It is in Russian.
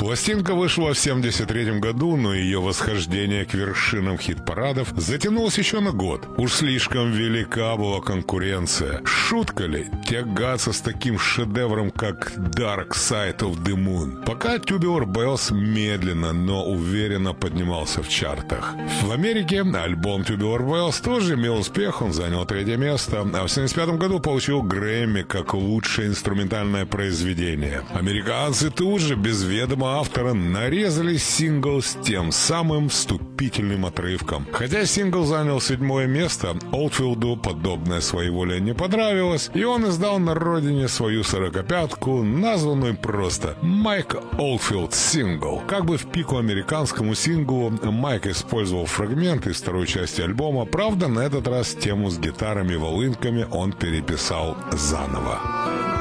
Пластинка вышла в 1973 году, но ее восхождение к вершинам хит-парадов затянулось еще на год. Уж слишком велика была конкуренция. Шутка ли тягаться с таким шедевром, как Dark Side of the Moon? Пока Tubular Bells медленно, но уверенно поднимался в чартах. В Америке альбом Tubular Bells тоже имел успех, он занял 3-е место, а в 1975 году получил Грэмми как лучшее инструментальное произведение. Американцы тут же, без ведома автора, нарезали сингл с тем самым вступительным отрывком. Хотя сингл занял 7-е место, Олдфилду подобное своеволие не понравилось, и он издал на родине свою 45-ку, названную просто «Майк Олдфилд Сингл». Как бы в пику американскому синглу, Майк использовал фрагменты из второй части альбома, правда, на этот раз тему с гитарами и волынками он переписал заново.